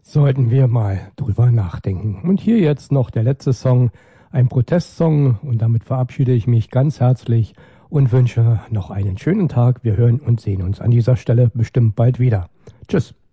Sollten wir mal drüber nachdenken. Und hier jetzt noch der letzte Song, ein Protestsong, und damit verabschiede ich mich ganz herzlich und wünsche noch einen schönen Tag. Wir hören und sehen uns an dieser Stelle bestimmt bald wieder. Tschüss.